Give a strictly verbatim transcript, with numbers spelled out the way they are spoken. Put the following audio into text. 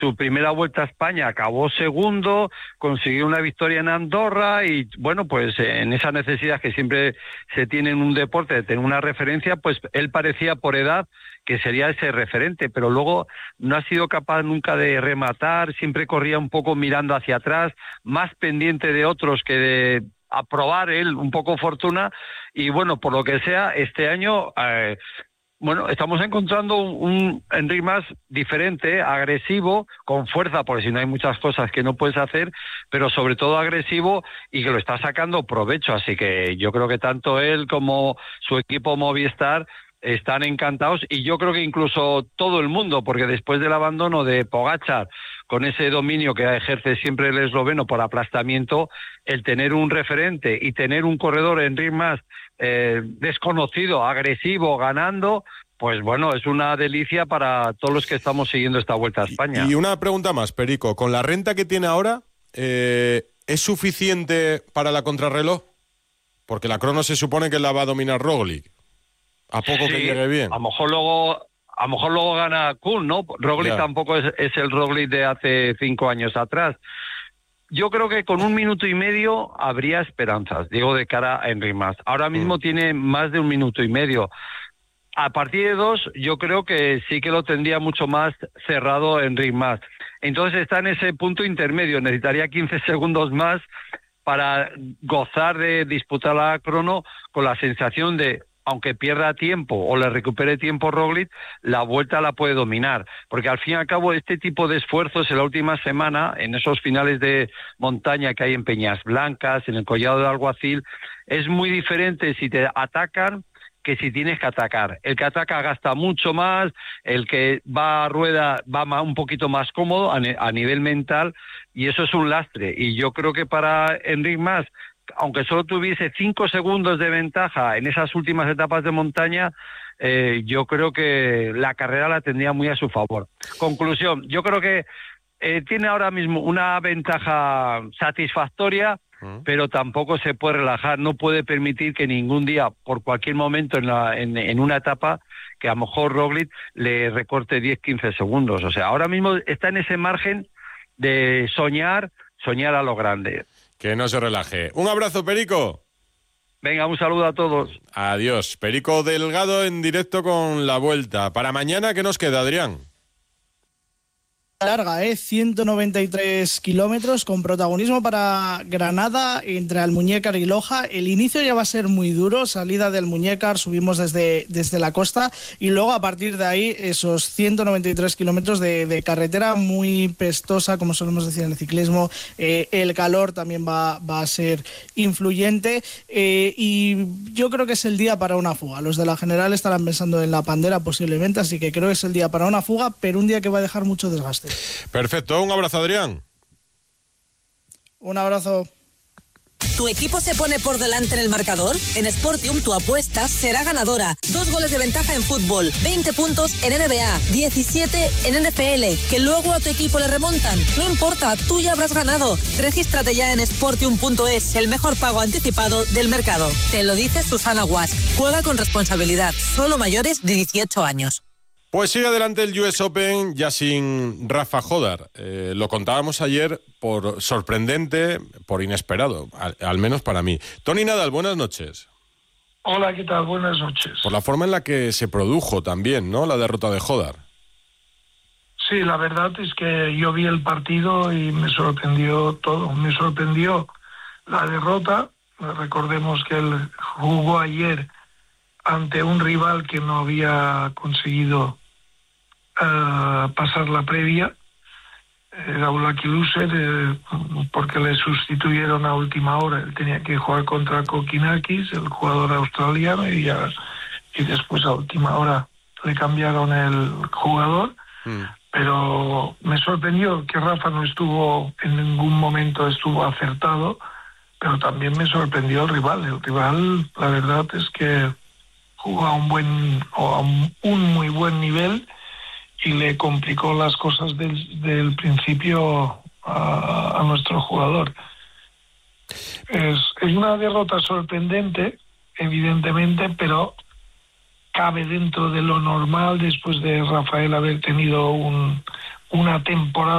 su primera Vuelta a España acabó segundo, consiguió una victoria en Andorra y, bueno, pues en esa necesidad que siempre se tiene en un deporte de tener una referencia, pues él parecía por edad que sería ese referente, pero luego no ha sido capaz nunca de rematar, siempre corría un poco mirando hacia atrás, más pendiente de otros que de aprobar él un poco fortuna, y bueno, por lo que sea, este año... Eh, Bueno, estamos encontrando un, un Enric Mas diferente, agresivo, con fuerza, porque si no hay muchas cosas que no puedes hacer, pero sobre todo agresivo y que lo está sacando provecho. Así que yo creo que tanto él como su equipo Movistar están encantados, y yo creo que incluso todo el mundo, porque después del abandono de Pogačar, con ese dominio que ejerce siempre el esloveno por aplastamiento, el tener un referente y tener un corredor, Enric Mas, eh, desconocido, agresivo, ganando, pues bueno, es una delicia para todos los que estamos siguiendo esta Vuelta a España. Y una pregunta más, Perico, ¿con la renta que tiene ahora, eh, es suficiente para la contrarreloj? Porque la crono se supone que la va a dominar Roglic. A poco Sí, que llegue bien. A lo mejor luego, a lo mejor luego gana Kuhn, ¿no? Roglic Ya. tampoco es, es el Roglic de hace cinco años atrás. Yo creo que con un minuto y medio habría esperanzas, digo, de cara a Enric Mas. Ahora mismo mm. tiene más de un minuto y medio. A partir de dos, yo creo que sí que lo tendría mucho más cerrado Enric Mas. Entonces está en ese punto intermedio, necesitaría quince segundos más para gozar de disputar la crono con la sensación de, aunque pierda tiempo o le recupere tiempo Roglic, la Vuelta la puede dominar, porque al fin y al cabo este tipo de esfuerzos en la última semana, en esos finales de montaña que hay en Peñas Blancas, en el Collado del Alguacil, es muy diferente si te atacan que si tienes que atacar. El que ataca gasta mucho más, el que va a rueda va un poquito más cómodo a, a nivel mental, y eso es un lastre. Y yo creo que para Enric Mas, aunque solo tuviese cinco segundos de ventaja en esas últimas etapas de montaña, eh, yo creo que la carrera la tendría muy a su favor. Conclusión, yo creo que eh, tiene ahora mismo una ventaja satisfactoria, ¿Mm? pero tampoco se puede relajar, no puede permitir que ningún día, por cualquier momento en, la, en, en una etapa, que a lo mejor Roglic le recorte diez a quince segundos. O sea, ahora mismo está en ese margen de soñar, soñar a lo grande. Que no se relaje. Un abrazo, Perico. Venga, un saludo a todos. Adiós. Perico Delgado en directo con la Vuelta. Para mañana, ¿qué nos queda, Adrián? Larga, ¿eh? ciento noventa y tres kilómetros con protagonismo para Granada entre Almuñécar y Loja. El inicio ya va a ser muy duro, salida del Almuñécar, subimos desde, desde la costa y luego a partir de ahí esos ciento noventa y tres kilómetros de, de carretera muy pestosa, como solemos decir en el ciclismo. Eh, el calor también va, va a ser influyente eh, y yo creo que es el día para una fuga. Los de la General estarán pensando en la Pandera posiblemente, así que creo que es el día para una fuga, pero un día que va a dejar mucho desgaste. Perfecto, un abrazo, Adrián. Un abrazo. ¿Tu equipo se pone por delante en el marcador? En Sportium tu apuesta será ganadora. Dos goles de ventaja en fútbol, veinte puntos en N B A, diecisiete en N F L. ¿Que luego a tu equipo le remontan? No importa, tú ya habrás ganado. Regístrate ya en sportium punto es, el mejor pago anticipado del mercado. Te lo dice Susana Guas. Juega con responsabilidad, solo mayores de dieciocho años. Pues sigue adelante el U S Open ya sin Rafa Jodar. Eh, lo contábamos ayer por sorprendente, por inesperado, al, al menos para mí. Tony Nadal, buenas noches. Hola, ¿qué tal? Buenas noches. Por la forma en la que se produjo también, ¿no?, la derrota de Jodar. Sí, la verdad es que yo vi el partido y me sorprendió todo. Me sorprendió la derrota. Recordemos que él jugó ayer ante un rival que no había conseguido Uh, pasar la previa. Era un lucky loser eh, porque le sustituyeron a última hora. Él tenía que jugar contra Kokinakis, el jugador australiano, y, ya, y después a última hora le cambiaron el jugador. Mm. Pero me sorprendió que Rafa no estuvo, en ningún momento estuvo acertado, pero también me sorprendió el rival. El rival, la verdad es que jugó a un buen, o a un, un muy buen nivel, y le complicó las cosas del, del principio a, a nuestro jugador. Es, es una derrota sorprendente, evidentemente, pero cabe dentro de lo normal después de Rafael haber tenido un, una temporada